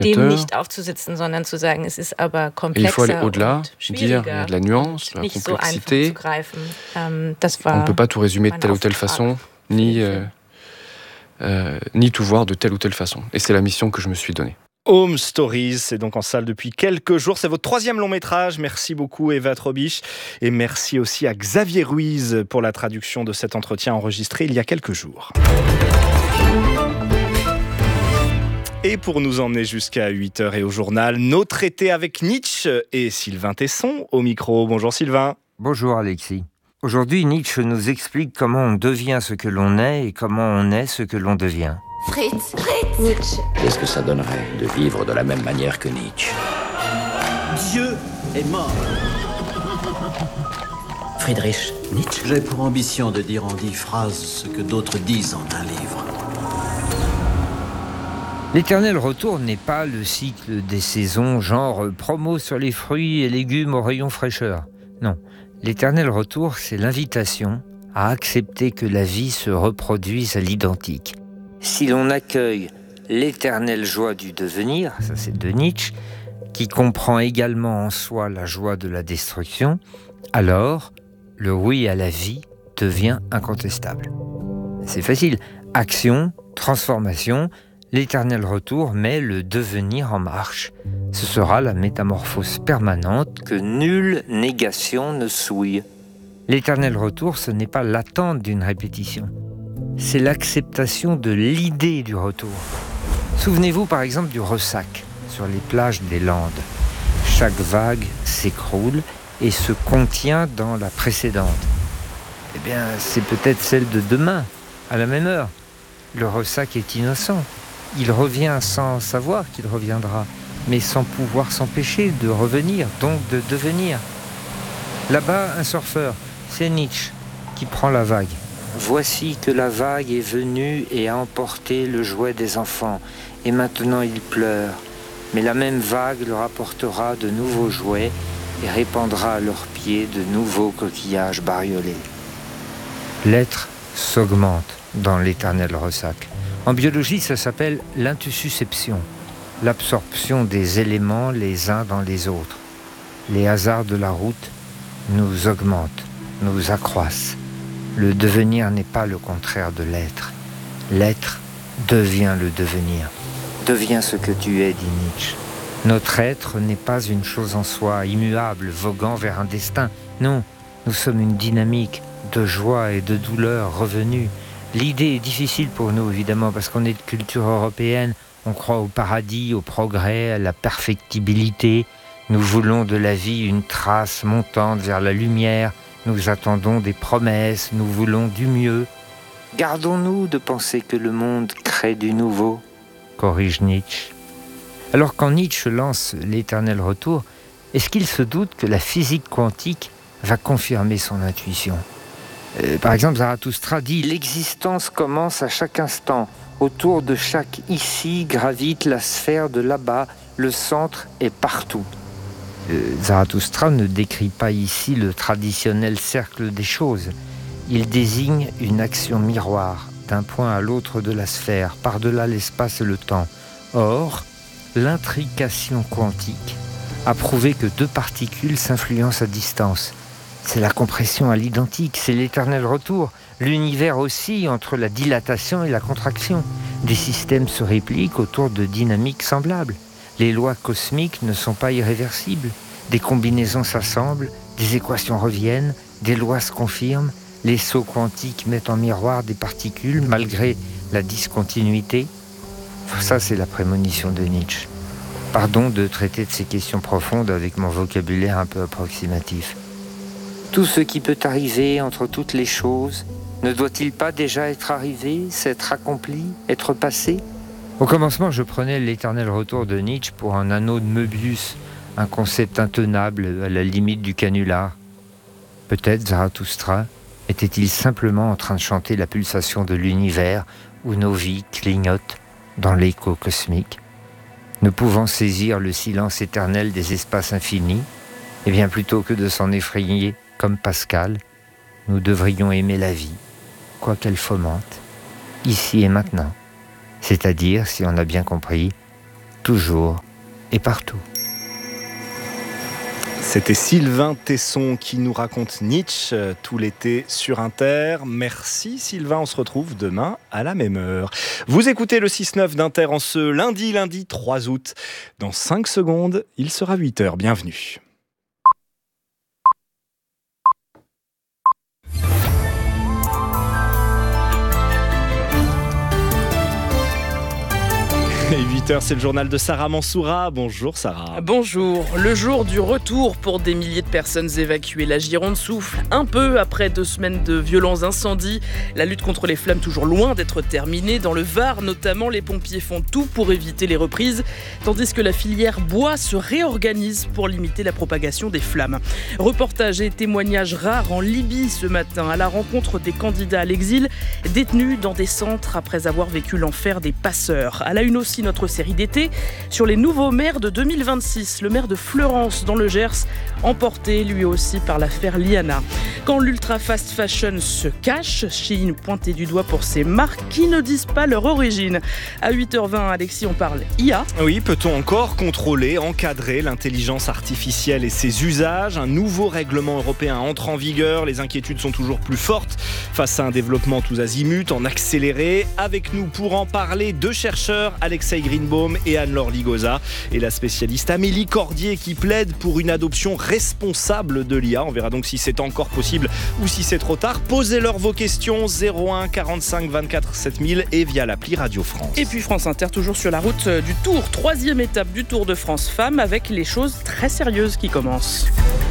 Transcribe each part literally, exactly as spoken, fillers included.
dem nicht aufzusitzen, sondern zu sagen, es ist aber komplexer. Il faut aller au-delà, und dire il y a de la nuance, de la nicht so einfach complexité. zu greifen. Ähm, das war On ne peut pas tout résumer de telle ou telle façon, ni, euh, euh, ni tout voir de telle ou telle façon. Et c'est la mission que je me suis donnée. Home Stories, c'est donc en salle depuis quelques jours. C'est votre troisième long métrage. Merci beaucoup Eva Trobisch. Et merci aussi à Xavier Ruiz pour la traduction de cet entretien enregistré il y a quelques jours. Et pour nous emmener jusqu'à huit heures et au journal, nos traités avec Nietzsche et Sylvain Tesson au micro. Bonjour Sylvain. Bonjour Alexis. Aujourd'hui, Nietzsche nous explique comment on devient ce que l'on est et comment on est ce que l'on devient. Fritz, Fritz, Nietzsche. Qu'est-ce que ça donnerait de vivre de la même manière que Nietzsche? Dieu est mort. Friedrich Nietzsche. J'ai pour ambition de dire en dix phrases ce que d'autres disent en un livre. L'éternel retour n'est pas le cycle des saisons, genre promo sur les fruits et légumes au rayon fraîcheur. Non, l'éternel retour, c'est l'invitation à accepter que la vie se reproduise à l'identique. Si l'on accueille l'éternelle joie du devenir, ça c'est de Nietzsche, qui comprend également en soi la joie de la destruction, alors le oui à la vie devient incontestable. C'est facile. Action, transformation, l'éternel retour met le devenir en marche. Ce sera la métamorphose permanente que nulle négation ne souille. L'éternel retour, ce n'est pas l'attente d'une répétition. C'est l'acceptation de l'idée du retour. Souvenez-vous par exemple du ressac sur les plages des Landes. Chaque vague s'écroule et se contient dans la précédente. Eh bien, c'est peut-être celle de demain, à la même heure. Le ressac est innocent. Il revient sans savoir qu'il reviendra, mais sans pouvoir s'empêcher de revenir, donc de devenir. Là-bas, un surfeur, c'est Nietzsche, qui prend la vague. Voici que la vague est venue et a emporté le jouet des enfants, et maintenant ils pleurent. Mais la même vague leur apportera de nouveaux jouets et répandra à leurs pieds de nouveaux coquillages bariolés. L'être s'augmente dans l'éternel ressac. En biologie, ça s'appelle l'intussusception, l'absorption des éléments les uns dans les autres. Les hasards de la route nous augmentent, nous accroissent. Le devenir n'est pas le contraire de l'être. L'être devient le devenir. Deviens ce que tu es, dit Nietzsche. Notre être n'est pas une chose en soi, immuable, voguant vers un destin. Non, nous sommes une dynamique de joie et de douleur revenue. L'idée est difficile pour nous, évidemment, parce qu'on est de culture européenne. On croit au paradis, au progrès, à la perfectibilité. Nous voulons de la vie une trace montante vers la lumière. Nous attendons des promesses, nous voulons du mieux. Gardons-nous de penser que le monde crée du nouveau, corrige Nietzsche. Alors quand Nietzsche lance l'éternel retour, est-ce qu'il se doute que la physique quantique va confirmer son intuition ? euh, Par exemple, Zarathustra dit « L'existence commence à chaque instant. Autour de chaque ici gravite la sphère de là-bas. Le centre est partout. » Zarathustra ne décrit pas ici le traditionnel cercle des choses. Il désigne une action miroir d'un point à l'autre de la sphère, par-delà l'espace et le temps. Or, l'intrication quantique a prouvé que deux particules s'influencent à distance. C'est la compression à l'identique, c'est l'éternel retour. L'univers oscille entre la dilatation et la contraction. Des systèmes se répliquent autour de dynamiques semblables. Les lois cosmiques ne sont pas irréversibles. Des combinaisons s'assemblent, des équations reviennent, des lois se confirment, les sauts quantiques mettent en miroir des particules malgré la discontinuité. Ça, c'est la prémonition de Nietzsche. Pardon de traiter de ces questions profondes avec mon vocabulaire un peu approximatif. Tout ce qui peut arriver entre toutes les choses, ne doit-il pas déjà être arrivé, s'être accompli, être passé ? Au commencement, je prenais l'éternel retour de Nietzsche pour un anneau de Möbius, un concept intenable à la limite du canular. Peut-être Zarathustra était-il simplement en train de chanter la pulsation de l'univers où nos vies clignotent dans l'écho cosmique. Ne pouvant saisir le silence éternel des espaces infinis, et bien plutôt que de s'en effrayer comme Pascal, nous devrions aimer la vie, quoi qu'elle fomente, ici et maintenant. C'est-à-dire, si on a bien compris, toujours et partout. C'était Sylvain Tesson qui nous raconte Nietzsche euh, tout l'été sur Inter. Merci Sylvain, on se retrouve demain à la même heure. Vous écoutez le six neuf d'Inter en ce lundi, lundi trois août. Dans cinq secondes, il sera huit heures. Bienvenue. Et huit heures, c'est le journal de Sarah Mansoura. Bonjour Sarah. Bonjour. Le jour du retour pour des milliers de personnes évacuées. La Gironde souffle un peu après deux semaines de violents incendies. La lutte contre les flammes toujours loin d'être terminée. Dans le Var notamment, les pompiers font tout pour éviter les reprises, tandis que la filière bois se réorganise pour limiter la propagation des flammes. Reportage et témoignages rares en Libye ce matin à la rencontre des candidats à l'exil détenus dans des centres après avoir vécu l'enfer des passeurs. À la une aussi notre série d'été sur les nouveaux maires de deux mille vingt-six. Le maire de Fleurance dans le Gers, emporté lui aussi par l'affaire Liana. Quand l'ultra fast fashion se cache, Shein pointé du doigt pour ses marques qui ne disent pas leur origine. À huit heures vingt, Alexis, on parle I A. Oui, peut-on encore contrôler, encadrer l'intelligence artificielle et ses usages ? Un nouveau règlement européen entre en vigueur. Les inquiétudes sont toujours plus fortes face à un développement tous azimuts, en accéléré. Avec nous pour en parler, deux chercheurs, Alexei Greenbaum et Anne-Laure Ligoza, et la spécialiste Amélie Cordier qui plaide pour une adoption responsable de l'I A. On verra donc si c'est encore possible ou si c'est trop tard. Posez-leur vos questions zéro un quarante-cinq vingt-quatre sept mille et via l'appli Radio France. Et puis France Inter, toujours sur la route du Tour, troisième étape du Tour de France Femmes, avec les choses très sérieuses qui commencent.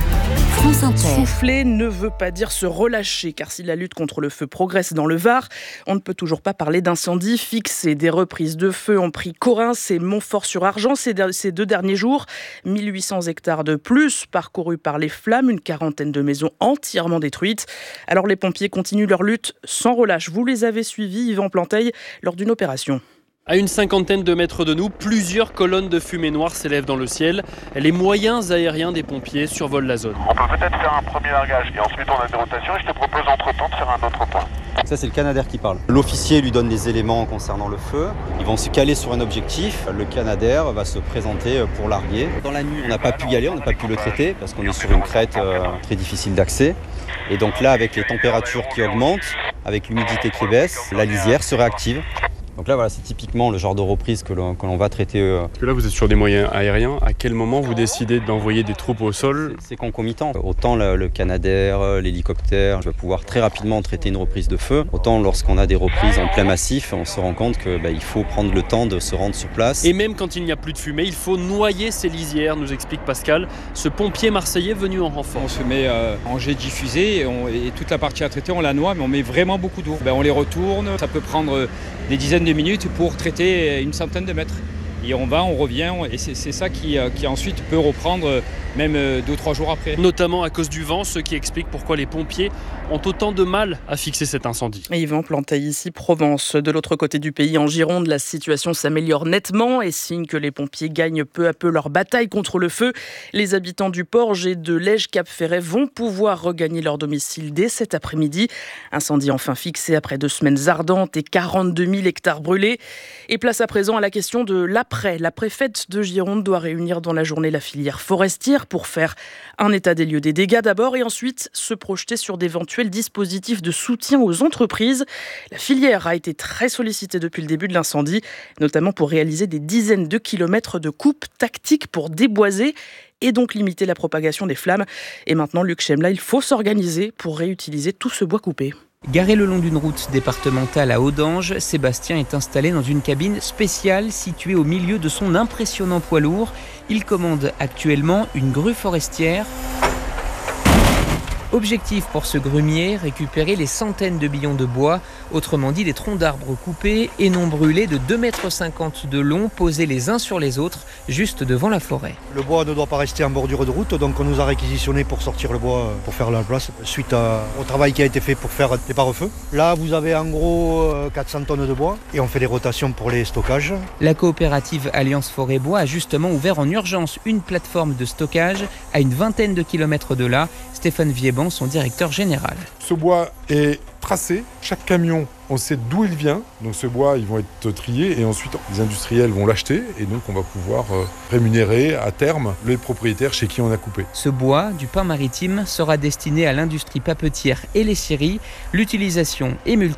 France Inter. Souffler ne veut pas dire se relâcher, car si la lutte contre le feu progresse dans le Var, on ne peut toujours pas parler d'incendie fixé. Des reprises de feu ont pris Corrins et Montfort-sur-Argent ces deux derniers jours. mille huit cents hectares de plus parcourus par les flammes, une quarantaine de maisons entièrement détruites. Alors les pompiers continuent leur lutte sans relâche. Vous les avez suivis, Yvan Planteil, lors d'une opération. À une cinquantaine de mètres de nous, plusieurs colonnes de fumée noire s'élèvent dans le ciel. Les moyens aériens des pompiers survolent la zone. On peut peut-être faire un premier largage et ensuite on a des rotations et je te propose entre-temps de faire un autre point. Ça, c'est le Canadair qui parle. L'officier lui donne des éléments concernant le feu. Ils vont se caler sur un objectif. Le Canadair va se présenter pour larguer. Dans la nuit, on n'a pas pu y aller, on n'a pas pu le traiter parce qu'on est sur une crête euh, très difficile d'accès. Et donc là, avec les températures qui augmentent, avec l'humidité qui baisse, la lisière se réactive. Donc là, voilà, c'est typiquement le genre de reprise que l'on, que l'on va traiter. Euh... Parce que là, vous êtes sur des moyens aériens. À quel moment vous décidez d'envoyer des troupes au sol ? C'est, c'est concomitant. Autant le, le Canadair, l'hélicoptère, je vais pouvoir très rapidement traiter une reprise de feu. Autant lorsqu'on a des reprises en plein massif, on se rend compte qu'il bah, faut prendre le temps de se rendre sur place. Et même quand il n'y a plus de fumée, il faut noyer ces lisières, nous explique Pascal, ce pompier marseillais venu en renfort. On se met euh, en jet diffusé et, on, et toute la partie à traiter, on la noie, mais on met vraiment beaucoup d'eau. Ben, on les retourne, ça peut prendre des dizaines de minutes pour traiter une centaine de mètres. Et on va, on revient, et c'est, c'est ça qui, qui ensuite peut reprendre même deux ou trois jours après. Notamment à cause du vent, ce qui explique pourquoi les pompiers ont autant de mal à fixer cet incendie. Et Yvan Planteil ici, Provence. De l'autre côté du pays, en Gironde, la situation s'améliore nettement et signe que les pompiers gagnent peu à peu leur bataille contre le feu. Les habitants du Porge et de Lège-Cap-Ferret vont pouvoir regagner leur domicile dès cet après-midi. Incendie enfin fixé après deux semaines ardentes et quarante-deux mille hectares brûlés. Et place à présent à la question de l'après. La préfète de Gironde doit réunir dans la journée la filière forestière pour faire un état des lieux des dégâts d'abord et ensuite se projeter sur d'éventuels dispositifs de soutien aux entreprises. La filière a été très sollicitée depuis le début de l'incendie, notamment pour réaliser des dizaines de kilomètres de coupes tactiques pour déboiser et donc limiter la propagation des flammes. Et maintenant, Luc Chemla, il faut s'organiser pour réutiliser tout ce bois coupé. Garé le long d'une route départementale à Audange, Sébastien est installé dans une cabine spéciale située au milieu de son impressionnant poids lourd. Il commande actuellement une grue forestière. Objectif pour ce grumier, récupérer les centaines de billons de bois, autrement dit des troncs d'arbres coupés et non brûlés de deux virgule cinquante mètres de long, posés les uns sur les autres, juste devant la forêt. Le bois ne doit pas rester en bordure de route, donc on nous a réquisitionné pour sortir le bois, pour faire la place, suite à, au travail qui a été fait pour faire des pare-feux. Là, vous avez en gros quatre cents tonnes de bois et on fait des rotations pour les stockages. La coopérative Alliance Forêt Bois a justement ouvert en urgence une plateforme de stockage à une vingtaine de kilomètres de là. Stéphane Viebon Alban, son directeur général. Ce bois est tracé, chaque camion, on sait d'où il vient, donc ce bois, ils vont être triés et ensuite les industriels vont l'acheter et donc on va pouvoir rémunérer à terme les propriétaires chez qui on a coupé. Ce bois du pin maritime sera destiné à l'industrie papetière et les scieries. L'utilisation est multiple.